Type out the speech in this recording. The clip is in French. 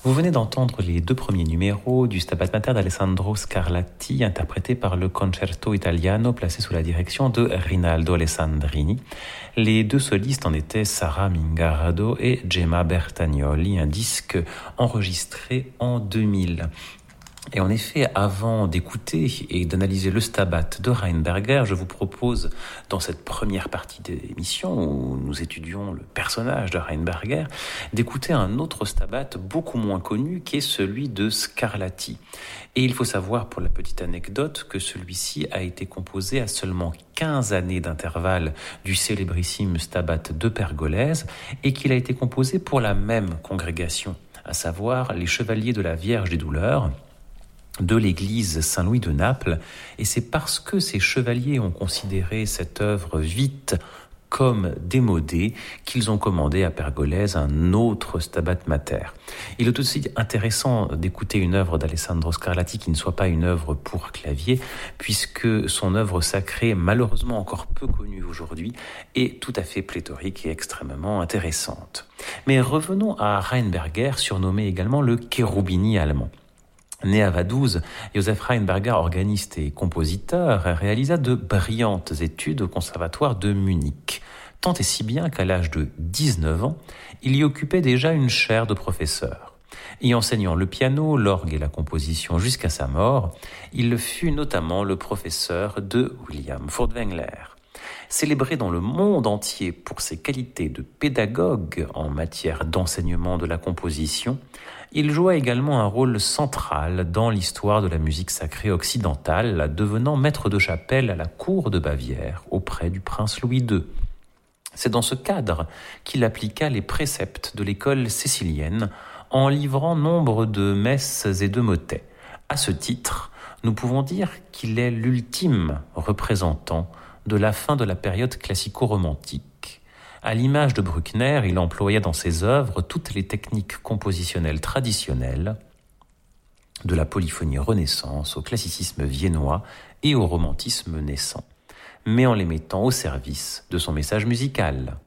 Vous venez d'entendre les 2 premiers numéros du Stabat Mater d'Alessandro Scarlatti, interprété par le Concerto Italiano, placé sous la direction de Rinaldo Alessandrini. Les 2 solistes en étaient Sara Mingarado et Gemma Bertagnoli, un disque enregistré en 2000. Et en effet, avant d'écouter et d'analyser le Stabat de Rheinberger, je vous propose, dans cette première partie de l'émission où nous étudions le personnage de Rheinberger, d'écouter un autre Stabat beaucoup moins connu qui est celui de Scarlatti. Et il faut savoir, pour la petite anecdote, que celui-ci a été composé à seulement 15 années d'intervalle du célébrissime Stabat de Pergolèse et qu'il a été composé pour la même congrégation, à savoir les Chevaliers de la Vierge des Douleurs, de l'église Saint-Louis de Naples, et c'est parce que ces chevaliers ont considéré cette œuvre vite comme démodée qu'ils ont commandé à Pergolèse un autre Stabat Mater. Il est aussi intéressant d'écouter une œuvre d'Alessandro Scarlatti qui ne soit pas une œuvre pour clavier, puisque son œuvre sacrée, malheureusement encore peu connue aujourd'hui, est tout à fait pléthorique et extrêmement intéressante. Mais revenons à Rheinberger, surnommé également le Cherubini allemand. Né à Vaduz, Josef Rheinberger, organiste et compositeur, réalisa de brillantes études au conservatoire de Munich. Tant et si bien qu'à l'âge de 19 ans, il y occupait déjà une chaire de professeur. Y enseignant le piano, l'orgue et la composition jusqu'à sa mort, il fut notamment le professeur de William Furtwängler. Célébré dans le monde entier pour ses qualités de pédagogue en matière d'enseignement de la composition, il joua également un rôle central dans l'histoire de la musique sacrée occidentale, devenant maître de chapelle à la cour de Bavière auprès du prince Louis II. C'est dans ce cadre qu'il appliqua les préceptes de l'école sicilienne en livrant nombre de messes et de motets. À ce titre, nous pouvons dire qu'il est l'ultime représentant de la fin de la période classico-romantique. À l'image de Bruckner, il employa dans ses œuvres toutes les techniques compositionnelles traditionnelles, de la polyphonie renaissance au classicisme viennois et au romantisme naissant, mais en les mettant au service de son message musical.